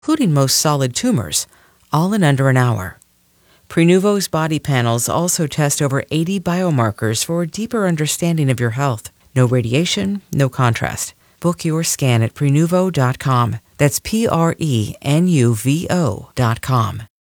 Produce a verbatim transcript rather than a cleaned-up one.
including most solid tumors, all in under an hour. Prenuvo's body panels also test over eighty biomarkers for a deeper understanding of your health. No radiation, no contrast. Book your scan at Prenuvo dot com. That's P R E N U V O dot com.